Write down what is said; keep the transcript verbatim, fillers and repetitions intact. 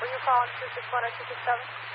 Were you calling two six one or two six seven?